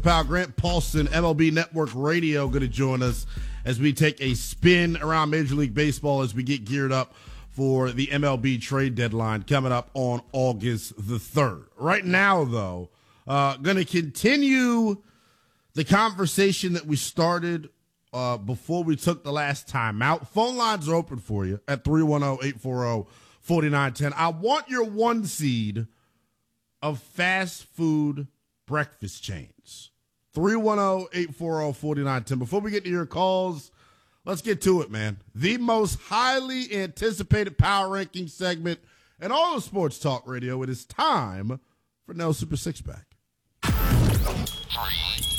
Pal Grant Paulson, MLB Network Radio, going to join us as we take a spin around Major League Baseball as we get geared up for the MLB trade deadline coming up on August the 3rd. Right now, though, going to continue the conversation that we started before we took the last time out. Phone lines are open for you at 310-840-4910. I want your one seed of fast food breakfast chains. 310-840-4910. Before we get to your calls, let's get to it, man. The most highly anticipated power ranking segment in all of sports talk radio. It is time for No Super Six Pack. 3,